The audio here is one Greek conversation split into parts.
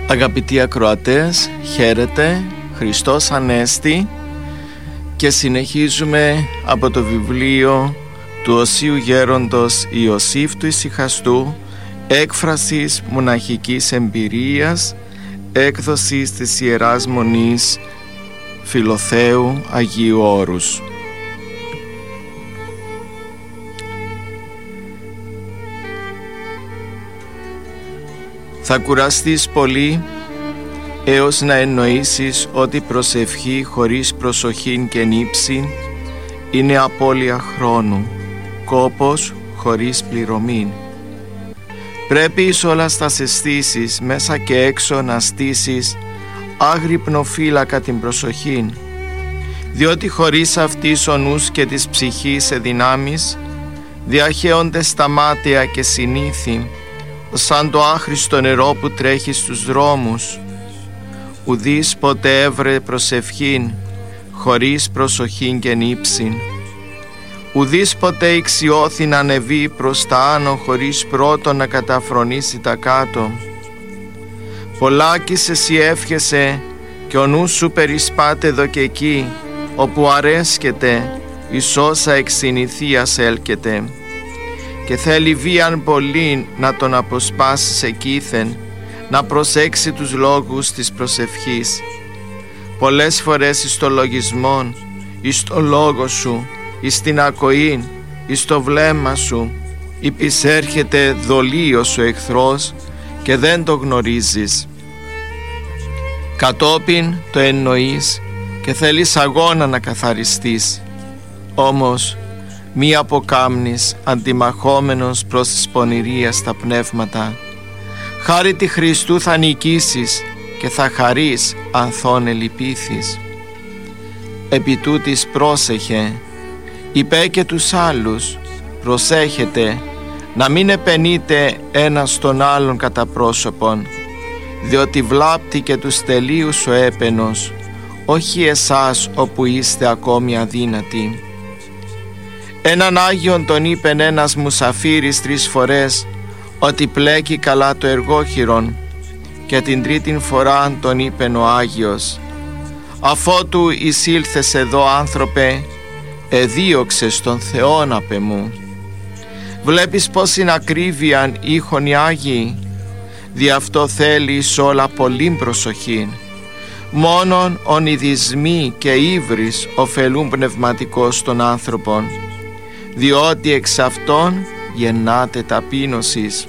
Αγαπητοί ακροατές, χαίρετε, Χριστός Ανέστη, και συνεχίζουμε από το βιβλίο του Οσίου Γέροντος Ιωσήφ του Ησυχαστού, έκφρασης μοναχικής εμπειρίας, έκδοσης της Ιεράς Μονής Φιλοθέου Αγίου Όρους. Θα κουραστείς πολύ έως να εννοήσεις ότι προσευχή χωρίς προσοχή και νύψη είναι απώλεια χρόνου, κόπος χωρίς πληρωμή. Πρέπει εις όλα στας αισθήσεις μέσα και έξω να στήσεις άγρυπνο φύλακα την προσοχή, διότι χωρίς αυτής ο νους και της ψυχής σε δυνάμεις διαχέονται στα μάτια και συνήθι, σαν το άχρηστο νερό που τρέχει στους δρόμους. Ουδείς ποτέ έβρε προσευχήν χωρίς προσοχήν και νύψην. Ουδείς ποτέ ηξιώθη να ανεβεί προς τα άνω χωρίς πρώτον να καταφρονήσει τα κάτω. Πολλάκις εσύ εύχεσαι και ο νους σου περισπάται εδώ και εκεί, όπου αρέσκεται εις όσα εξ συνηθείας έλκεται, και θέλει βίαν πολύ να τον αποσπάσεις εκείθεν, να προσέξει τους λόγους της προσευχής. Πολλές φορές εις το λογισμόν, εις το λόγο σου, εις την ακοήν, εις το βλέμμα σου, υπησέρχεται δολίος ο εχθρός και δεν το γνωρίζεις. Κατόπιν το εννοείς και θέλεις αγώνα να καθαριστείς, όμως μη αποκάμνεις αντιμαχόμενος προς της πονηρίας τα πνεύματα. Χάρη τη Χριστού θα νικήσεις και θα χαρείς ανθών ελυπήθης. Επί τούτης πρόσεχε, είπε και τους άλλους, προσέχετε να μην επενείτε ένας τον άλλον κατά πρόσωπον, διότι βλάπτει και τους τελείους ο έπαινος, όχι εσάς όπου είστε ακόμη αδύνατοι. Έναν Άγιον τον είπεν ένας μουσαφίρης 3 φορές ότι πλέκει καλά το εργόχειρον, και την τρίτην φορά τον είπεν ο Άγιος, αφότου εισήλθες εδώ άνθρωπε, εδίωξες τον Θεόν απ' εμού. Βλέπεις πως είναι ακρίβειαν ήχον οι Άγιοι, δι' αυτό θέλει σ' όλα πολύ προσοχή. Μόνον ονειδισμοί και ύβρις ωφελούν πνευματικώς των άνθρωπων, διότι εξ αυτών γεννάται ταπείνωσης.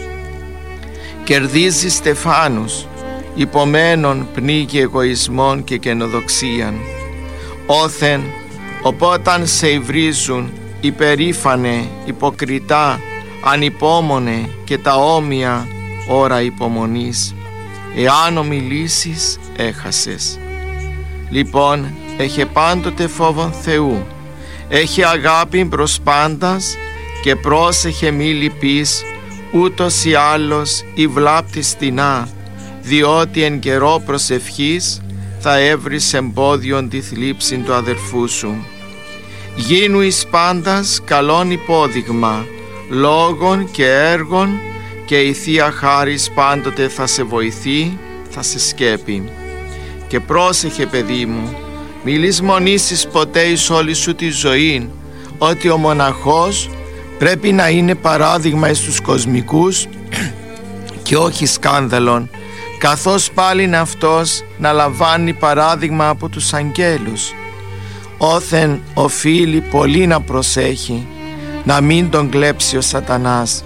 Κερδίζει στεφάνους, υπομένων πνίγει εγωισμών και καινοδοξίαν. Όθεν, οπόταν σε υβρίζουν, υπερήφανε, υποκριτά, ανυπόμονε και τα όμοια ώρα υπομονής, εάν ομιλήσεις έχασες. Λοιπόν, έχε πάντοτε φόβον Θεού, έχει αγάπη προς πάντας και πρόσεχε μη λυπείς, ούτως ή άλλως η βλάπτη στινά, διότι εν καιρό προσευχής θα έβρεις εμπόδιον τη θλίψη του αδερφού σου. Γίνου εις πάντας καλόν υπόδειγμα, λόγων και έργων, και η Θεία Χάρις πάντοτε θα σε βοηθεί, θα σε σκέπει. Και πρόσεχε παιδί μου, μη λησμονήσεις ποτέ εις όλη σου τη ζωή, ότι ο μοναχός πρέπει να είναι παράδειγμα εις τους κοσμικούς και όχι σκάνδαλον, καθώς πάλιν αυτός να λαμβάνει παράδειγμα από τους αγγέλους. Όθεν οφείλει πολύ να προσέχει, να μην τον κλέψει ο σατανάς.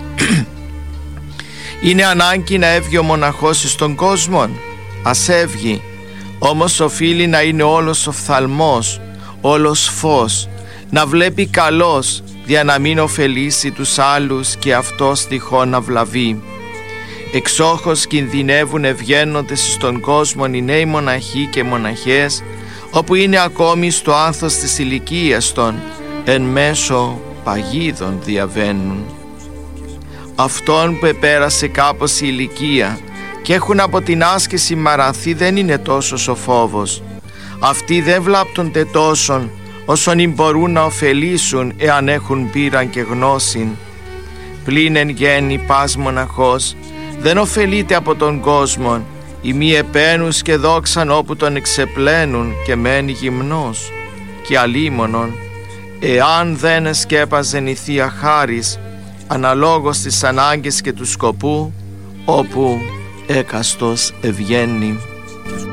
Είναι ανάγκη να έβγει ο μοναχός εις τον κόσμο, ας έβγει, όμως οφείλει να είναι όλος οφθαλμός, όλος φως, να βλέπει καλός, για να μην ωφελήσει τους άλλους και αυτός τυχόν να βλαβεί. Εξόχως κινδυνεύουν ευγαίνοντες στον κόσμο οι νέοι μοναχοί και μοναχές, όπου είναι ακόμη στο άνθος της ηλικίας των, εν μέσω παγίδων διαβαίνουν. Αυτόν που επέρασε κάπως η ηλικία και έχουν από την άσκηση μαρανθεί δεν είναι τόσος ο φόβος. Αυτοί δεν βλάπτονται τόσον όσον μπορούν να ωφελήσουν εάν έχουν πείραν και γνώση. Πλην εν γέννη πας μοναχός δεν ωφελείται από τον κόσμο, ή μη επένους και δόξαν όπου τον εξεπλένουν και μένει γυμνός, και αλίμονον, εάν δεν σκέπαζεν η Θεία Χάρις, αναλόγως της ανάγκης και του σκοπού, όπου έκαστος ευγαίνει.